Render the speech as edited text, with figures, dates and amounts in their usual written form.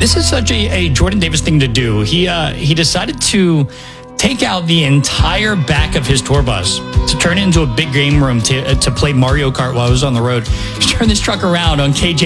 This is such a Jordan Davis thing to do. He decided to take out the entire back of his tour bus to turn it into a big game room to play Mario Kart while I was on the road. Turn this truck around on KJ.